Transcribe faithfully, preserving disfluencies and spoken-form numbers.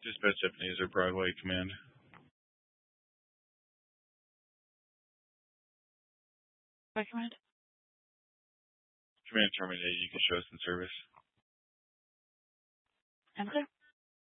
Dispatch Japanese or Broadway Command. What command? Command terminated. You can show us in service. I'm clear.